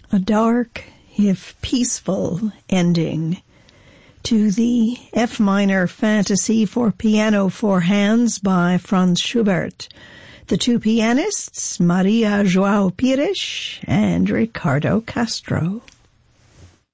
A dark, if peaceful, ending to the F minor Fantasy for Piano 4 Hands by Franz Schubert. The two pianists, Maria João Pires and Ricardo Castro.